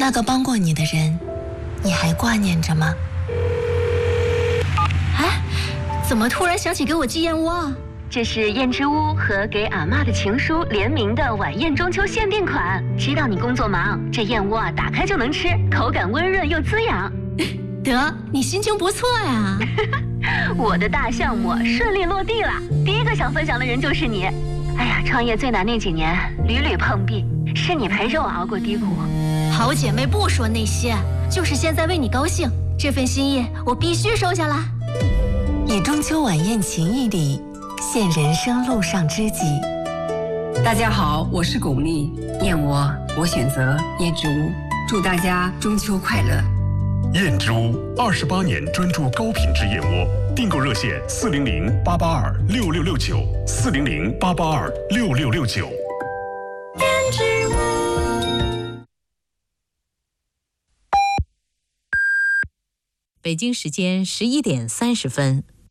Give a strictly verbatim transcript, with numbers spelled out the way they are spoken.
那个帮过你的人，你还挂念着吗？ 哎，怎么突然想起给我寄燕窝啊？ 这是燕之屋和给阿嬷的情书联名的晚宴中秋限定款。知道你工作忙，这燕窝啊打开就能吃，口感温润又滋养。 得，你心情不错呀。 我的大项目顺利落地了，第一个想分享的人就是你。哎呀，创业最难那几年，屡屡碰壁，是你陪着我熬过低谷。 好姐妹不说那些，就是现在为你高兴，这份心意我必须收下来。 以中秋晚宴情谊里，现人生路上知己。 大家好，我是巩俐，燕窝我选择燕之屋，祝大家中秋快乐。 燕之屋二十八年专注高品质燕窝，订购热线四零零八八二六六六九四零零八八二六六六九。 燕之屋。 北京时间十一点三十分。